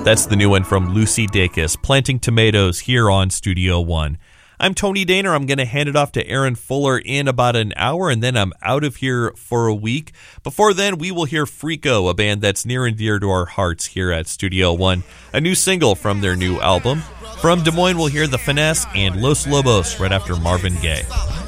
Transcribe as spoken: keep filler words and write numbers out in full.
That's the new one from Lucy Dacus, Planting Tomatoes, here on Studio One. I'm Tony Daner. I'm going to hand it off to Aaron Fuller in about an hour, and then I'm out of here for a week. Before then, we will hear Freako, a band that's near and dear to our hearts here at Studio One, a new single from their new album. From Des Moines, we'll hear The Finesse and Los Lobos right after Marvin Gaye.